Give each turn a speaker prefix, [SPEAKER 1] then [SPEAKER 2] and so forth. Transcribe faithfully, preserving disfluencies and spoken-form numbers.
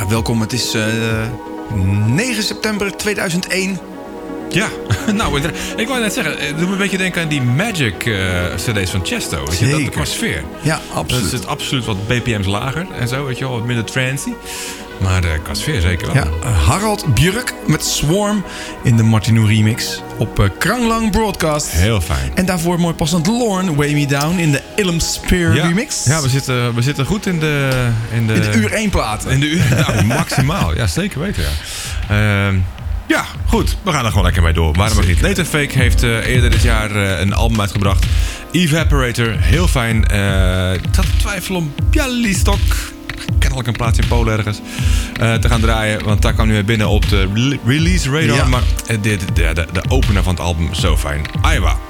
[SPEAKER 1] welkom. Het is uh, negen september tweeduizend één.
[SPEAKER 2] Ja, nou, ik wou net zeggen, het doet me een beetje denken aan die Magic uh, cd's van Chesto. Weet je, dat qua sfeer.
[SPEAKER 1] Ja, absoluut.
[SPEAKER 2] Dat is het absoluut wat B P M's lager en zo, weet je wel, wat minder trancy. Maar uh, qua sfeer zeker wel.
[SPEAKER 1] Ja, uh, Harald Björk met Swarm in de Martino remix op uh, Kranglang Broadcast.
[SPEAKER 2] Heel fijn.
[SPEAKER 1] En daarvoor mooi passend Lorne, Way Me Down in de Ilm Spear
[SPEAKER 2] ja.
[SPEAKER 1] remix.
[SPEAKER 2] Ja, we zitten, we zitten goed in de... In de,
[SPEAKER 1] in de uur één platen.
[SPEAKER 2] In de uur, nou, maximaal. Ja, zeker weten, ja. Uh, Ja, goed. We gaan er gewoon lekker mee door. Waarom ook niet? Nathan Fake heeft uh, eerder dit jaar uh, een album uitgebracht. Evaporator. Heel fijn. Uh, ik zat te twijfelen om Bialystok, kennelijk een plaatsje in Polen ergens, uh, te gaan draaien. Want daar kwam nu weer binnen op de release radar. Ja. Maar uh, de, de, de, de opener van het album, zo fijn. Aiwa.